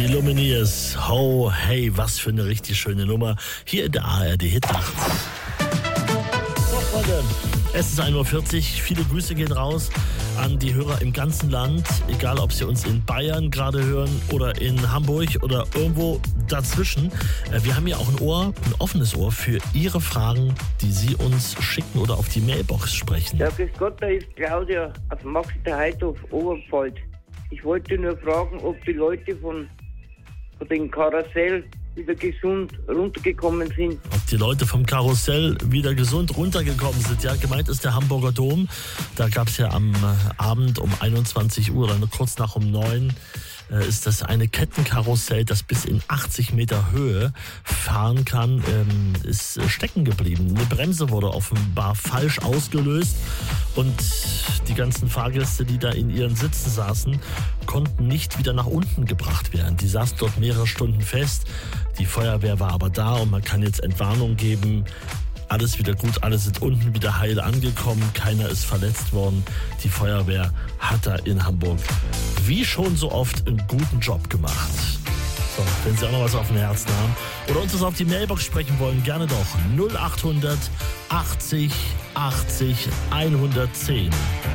Die Lumineers. Ho, hey, was für eine richtig schöne Nummer. Hier in der ARD Hitnacht. So, Freunde, es ist 1:40 Uhr. Viele Grüße gehen raus an die Hörer im ganzen Land. Egal, ob sie uns in Bayern gerade hören oder in Hamburg oder irgendwo dazwischen. Wir haben ja auch ein offenes Ohr für Ihre Fragen, die Sie uns schicken oder auf die Mailbox sprechen. Ja, grüß Gott, da ist Claudia auf Maxi der Heidhof Oberpfalz. Ich wollte nur fragen, ob die Leute von dem Karussell wieder gesund runtergekommen sind. Ob die Leute vom Karussell wieder gesund runtergekommen sind. Ja, gemeint ist der Hamburger Dom. Da gab es ja am Abend um 21 Uhr oder kurz nach um 9 ist das eine Kettenkarussell, das bis in 80 Meter Höhe fahren kann, ist stecken geblieben. Eine Bremse wurde offenbar falsch ausgelöst und die ganzen Fahrgäste, die da in ihren Sitzen saßen, konnten nicht wieder nach unten gebracht werden. Die saßen dort mehrere Stunden fest. Die Feuerwehr war aber da und man kann jetzt Entwarnung geben. Alles wieder gut, alle sind unten wieder heil angekommen, keiner ist verletzt worden. Die Feuerwehr hat da in Hamburg wie schon so oft einen guten Job gemacht. So, wenn Sie auch noch was auf dem Herzen haben oder uns das auf die Mailbox sprechen wollen, gerne doch 0800 80 80 110.